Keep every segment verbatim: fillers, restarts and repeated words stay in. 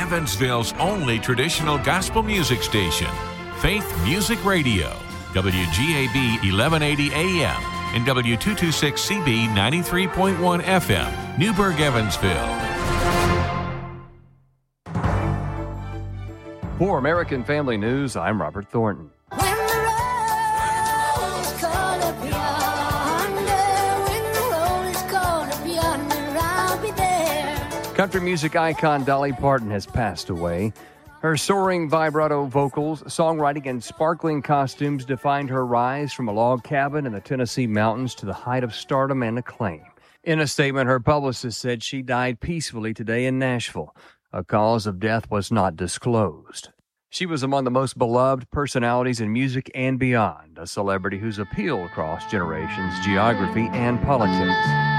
Evansville's only traditional gospel music station, Faith Music Radio, W G A B eleven eighty A M and W two twenty-six C B ninety-three point one F M, Newburgh, Evansville. For American Family News, I'm Robert Thornton. Country music icon Dolly Parton has passed away. Her soaring vibrato vocals, songwriting, and sparkling costumes defined her rise from a log cabin in the Tennessee mountains to the height of stardom and acclaim. In a statement, her publicist said she died peacefully today in Nashville. A cause of death was not disclosed. She was among the most beloved personalities in music and beyond, a celebrity whose appeal crossed generations, geography, and politics.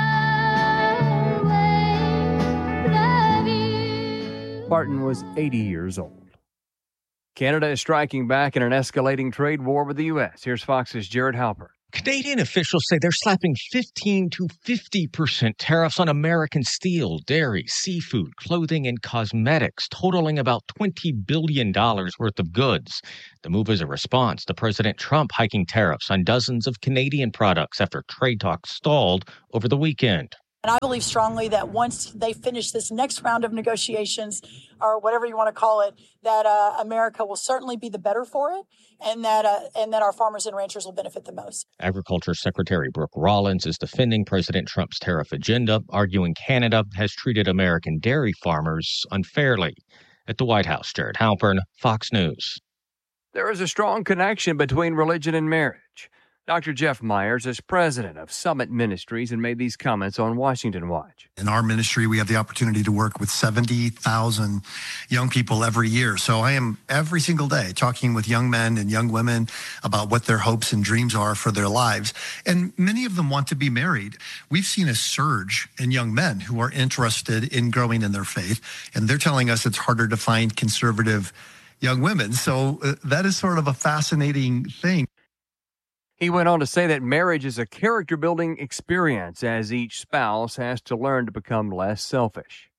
Parton was eighty years old. Canada is striking back in an escalating trade war with the U S. Here's Fox's Jared Halpert. Canadian officials say they're slapping fifteen to fifty percent tariffs on American steel, dairy, seafood, clothing, and cosmetics, totaling about twenty billion dollars worth of goods. The move is a response to President Trump hiking tariffs on dozens of Canadian products after trade talks stalled over the weekend. And I believe strongly that once they finish this next round of negotiations, or whatever you want to call it, that uh, America will certainly be the better for it, and that uh, and that our farmers and ranchers will benefit the most. Agriculture Secretary Brooke Rollins is defending President Trump's tariff agenda, arguing Canada has treated American dairy farmers unfairly. At the White House, Jared Halpern, Fox News. There is a strong connection between religion and marriage. Doctor Jeff Myers is president of Summit Ministries and made these comments on Washington Watch. In our ministry, we have the opportunity to work with seventy thousand young people every year. So I am every single day talking with young men and young women about what their hopes and dreams are for their lives. And many of them want to be married. We've seen a surge in young men who are interested in growing in their faith. And they're telling us it's harder to find conservative young women. So uh, that is sort of a fascinating thing. He went on to say that marriage is a character-building experience as each spouse has to learn to become less selfish.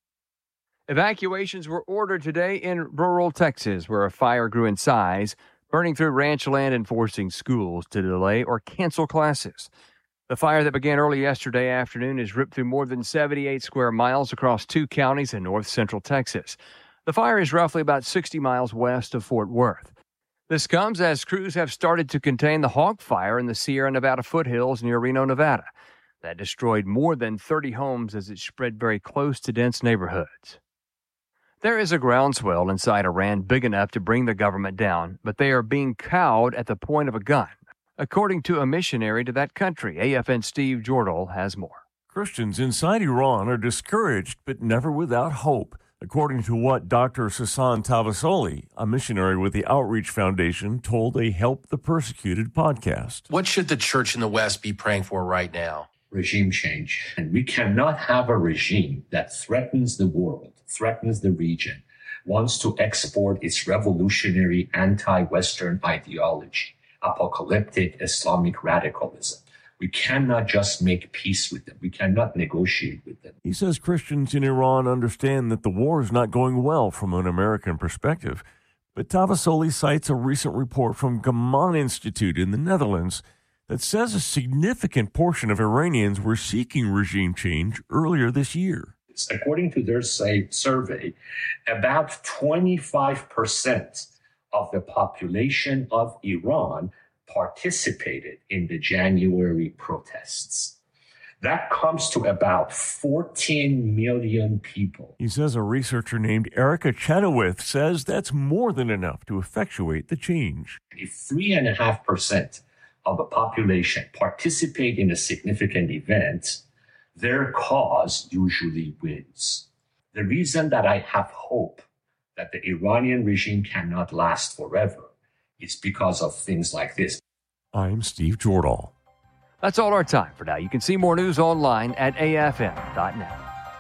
Evacuations were ordered today in rural Texas, where a fire grew in size, burning through ranch land and forcing schools to delay or cancel classes. The fire that began early yesterday afternoon has ripped through more than seventy-eight square miles across two counties in north-central Texas. The fire is roughly about sixty miles west of Fort Worth. This comes as crews have started to contain the hog fire in the Sierra Nevada foothills near Reno, Nevada. That destroyed more than thirty homes as it spread very close to dense neighborhoods. There is a groundswell inside Iran big enough to bring the government down, but they are being cowed at the point of a gun, according to a missionary to that country. A F N's Steve Jordahl has more. Christians inside Iran are discouraged, but never without hope, according to what Doctor Sasan Tavasoli, a missionary with the Outreach Foundation, told a Help the Persecuted podcast. What should the church in the West be praying for right now? Regime change. And we cannot have a regime that threatens the world, threatens the region, wants to export its revolutionary anti-Western ideology, apocalyptic Islamic radicalism. We cannot just make peace with them. We cannot negotiate with them. He says Christians in Iran understand that the war is not going well from an American perspective. But Tavasoli cites a recent report from Gaman Institute in the Netherlands that says a significant portion of Iranians were seeking regime change earlier this year. According to their say, survey, about twenty-five percent of the population of Iran participated in the January protests. That comes to about fourteen million people. He says a researcher named Erica Chenoweth says that's more than enough to effectuate the change. If three point five percent of the population participate in a significant event, their cause usually wins. The reason that I have hope that the Iranian regime cannot last forever is because of things like this. I'm Steve Jordahl. That's all our time for now. You can see more news online at A F M dot net.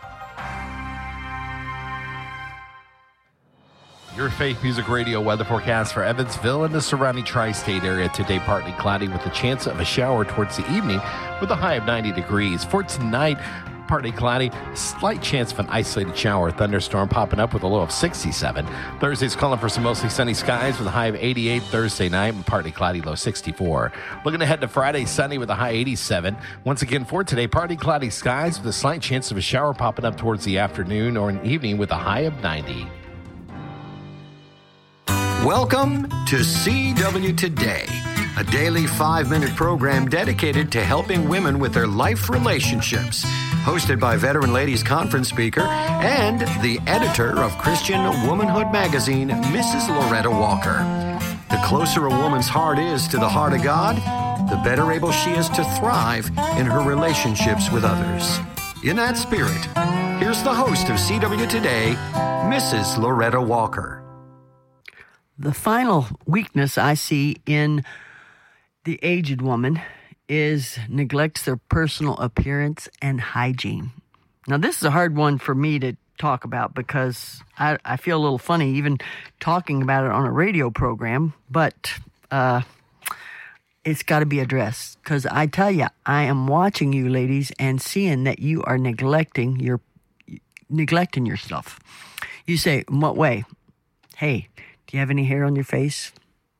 Your Faith Music Radio weather forecast for Evansville and the surrounding tri-state area. Today, partly cloudy with a chance of a shower towards the evening with a high of ninety degrees. For tonight, partly cloudy, slight chance of an isolated shower or thunderstorm popping up with a low of sixty-seven. Thursday's calling for some mostly sunny skies with a high of eighty-eight. Thursday night, and partly cloudy, low sixty-four. Looking ahead to Friday, sunny with a high eighty-seven. Once again for today, partly cloudy skies with a slight chance of a shower popping up towards the afternoon or an evening with a high of ninety. Welcome to C W Today, a daily five-minute program dedicated to helping women with their life relationships. Hosted by veteran ladies conference speaker and the editor of Christian Womanhood magazine, Missus Loretta Walker. The closer a woman's heart is to the heart of God, the better able she is to thrive in her relationships with others. In that spirit, here's the host of C W Today, Missus Loretta Walker. The final weakness I see in the aged woman is neglects their personal appearance and hygiene. Now, this is a hard one for me to talk about because I, I feel a little funny even talking about it on a radio program, but uh, it's got to be addressed because I tell you, I am watching you ladies and seeing that you are neglecting your neglecting yourself. You say, in what way? Hey, do you have any hair on your face?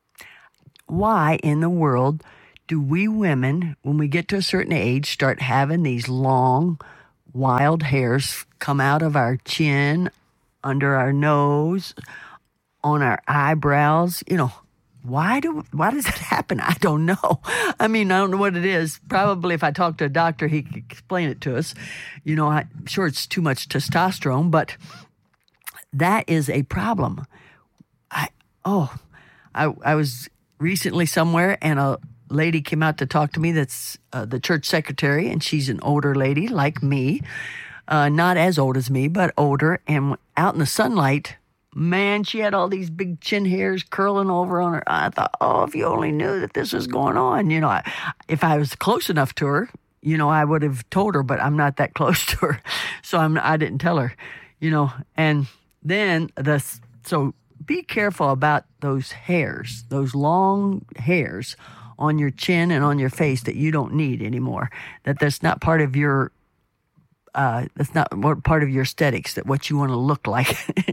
Why in the world do we women, when we get to a certain age, start having these long, wild hairs come out of our chin, under our nose, on our eyebrows? You know, why do why does that happen? I don't know. I mean, I don't know what it is. Probably if I talk to a doctor, he could explain it to us. You know, I'm sure it's too much testosterone, but that is a problem. I oh, I I was recently somewhere and a lady came out to talk to me that's uh, the church secretary, and she's an older lady like me, uh, not as old as me, but older, and out in the sunlight, man, she had all these big chin hairs curling over on her. I thought, oh, if you only knew that this was going on. You know, I, if I was close enough to her, you know, I would have told her, but I'm not that close to her, so I'm, I didn't tell her, you know, and then the, so be careful about those hairs, those long hairs on your chin and on your face that you don't need anymore, that that's not part of your, uh, that's not part of your aesthetics, that what you want to look like.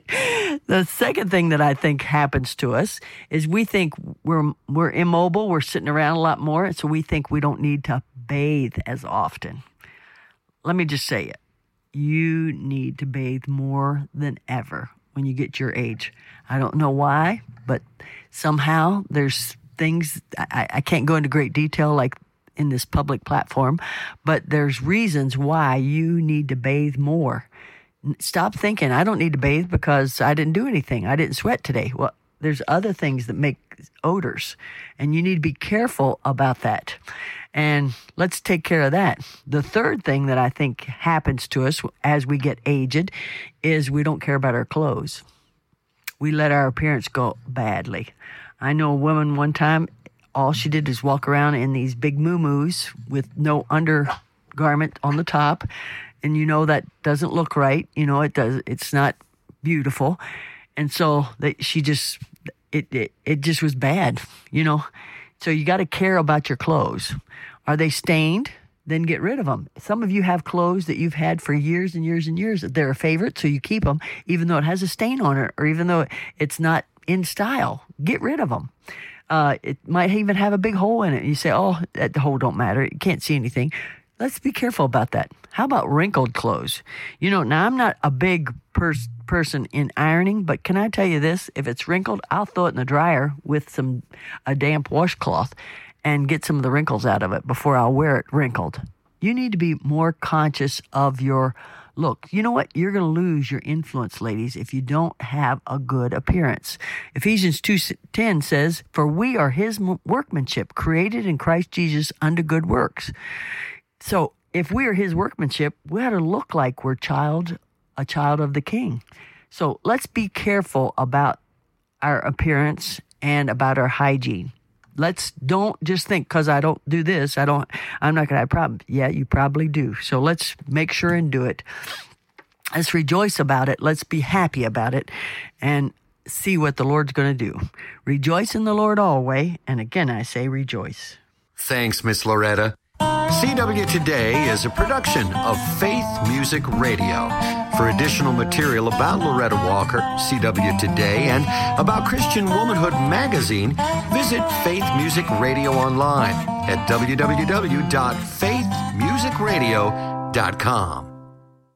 The second thing that I think happens to us is we think we're, we're immobile, we're sitting around a lot more, so we think we don't need to bathe as often. Let me just say it. You need to bathe more than ever when you get your age. I don't know why, but somehow there's things, I, I can't go into great detail like in this public platform, but there's reasons why you need to bathe more. Stop thinking, I don't need to bathe because I didn't do anything. I didn't sweat today. Well, there's other things that make odors, and you need to be careful about that. And let's take care of that. The third thing that I think happens to us as we get aged is we don't care about our clothes. We let our appearance go badly. I know a woman one time, all she did is walk around in these big moo-moos with no undergarment on the top. And you know that doesn't look right. You know, it does. It's not beautiful. And so that she just, it, it, it just was bad, you know. So you got to care about your clothes. Are they stained? Then get rid of them. Some of you have clothes that you've had for years and years and years that they're a favorite, so you keep them, even though it has a stain on it, or even though it's not in style. Get rid of them. Uh, it might even have a big hole in it. You say, oh, that hole don't matter. You can't see anything. Let's be careful about that. How about wrinkled clothes? You know, now I'm not a big pers- person in ironing, but can I tell you this? If it's wrinkled, I'll throw it in the dryer with some a damp washcloth and get some of the wrinkles out of it before I'll wear it wrinkled. You need to be more conscious of your look. You know what? You're going to lose your influence, ladies, if you don't have a good appearance. Ephesians two ten says, "For we are his workmanship, created in Christ Jesus unto good works." So if we are his workmanship, we ought to look like we're child, a child of the King. So let's be careful about our appearance and about our hygiene. Let's don't just think because I don't do this, I don't, I'm not going to have problems. Yeah, you probably do. So let's make sure and do it. Let's rejoice about it. Let's be happy about it and see what the Lord's going to do. Rejoice in the Lord always. And again, I say rejoice. Thanks, Miss Loretta. C W Today is a production of Faith Music Radio. For additional material about Loretta Walker, C W Today, and about Christian Womanhood magazine, visit Faith Music Radio online at w w w dot faith music radio dot com.